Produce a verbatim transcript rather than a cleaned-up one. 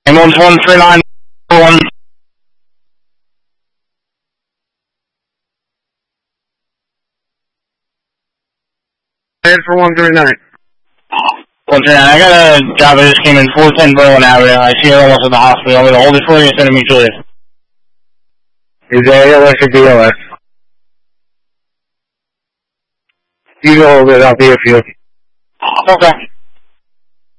Ambulance one three nine one. Head for one three nine. one three nine, I got a job that just came in, four ten Berlin Avenue. I see her almost at the hospital. I'm going to hold it for you and send it mutually. Is that A L S or B L S? You can hold it, I'll be a few. Okay.